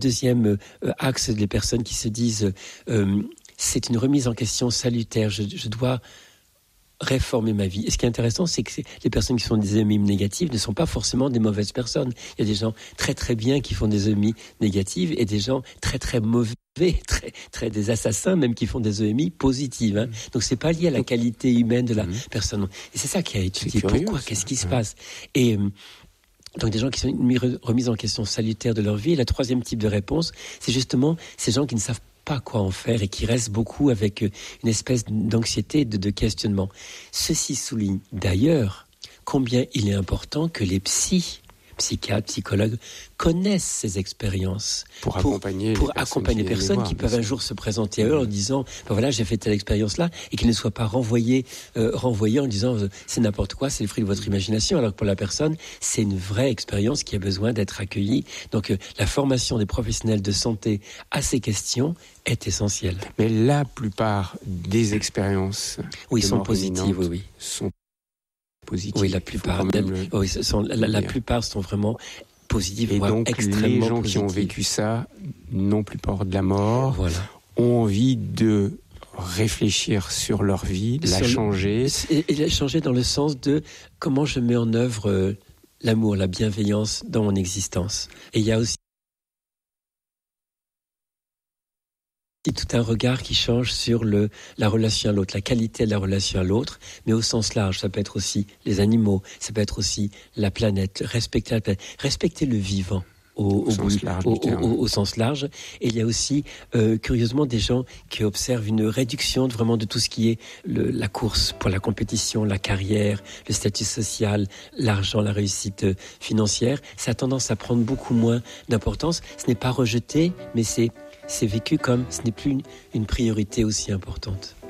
Deuxième axe, les personnes qui se disent c'est une remise en question salutaire, je dois réformer ma vie. Et ce qui est intéressant, c'est que les personnes qui font des EMI négatives ne sont pas forcément des mauvaises personnes. Il y a des gens très très bien qui font des EMI négatives et des gens très très mauvais, très des assassins même qui font des EMI positives. Hein. Donc c'est pas lié à la qualité humaine de la personne. Et c'est ça qui a étudié. Pourquoi ? Qu'est-ce qui se passe ? Et donc des gens qui sont remis en question salutaire de leur vie. Et le troisième type de réponse, c'est justement ces gens qui ne savent pas quoi en faire et qui restent beaucoup avec une espèce d'anxiété, de questionnement. Ceci souligne d'ailleurs combien il est important que les psychiatres, psychologues connaissent ces expériences pour accompagner les personnes qui peuvent un jour se présenter à eux en disant voilà, j'ai fait telle expérience là, et qu'ils ne soient pas renvoyés en disant c'est n'importe quoi, c'est le fruit de votre imagination, alors que pour la personne c'est une vraie expérience qui a besoin d'être accueillie. Donc la formation des professionnels de santé à ces questions est essentielle. Mais la plupart des expériences sont positives, sont positives. Oui, la plupart. La plupart sont vraiment positives, et donc extrêmement les gens positives. qui ont vécu ça n'ont plus peur de la mort, ont envie de réfléchir sur leur vie, de la changer. Et la changer dans le sens de comment je mets en œuvre l'amour, la bienveillance dans mon existence. Et il y a aussi tout un regard qui change sur la relation à l'autre, la qualité de la relation à l'autre, mais au sens large. Ça peut être aussi les animaux, ça peut être aussi la planète, respecter la planète, respecter le vivant au sens large. Et il y a aussi, curieusement, des gens qui observent une réduction vraiment de tout ce qui est la course pour la compétition, la carrière, le statut social, l'argent, la réussite financière. Ça a tendance à prendre beaucoup moins d'importance. Ce n'est pas rejeté, mais c'est vécu comme ce n'est plus une priorité aussi importante.